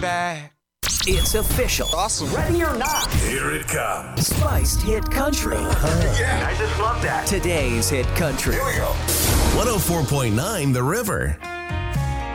back. It's official. Awesome. Ready or not, Here it comes. Spiced Hit Country. Yeah, I just love that. Today's Hit Country. Here we go. 104.9 The River.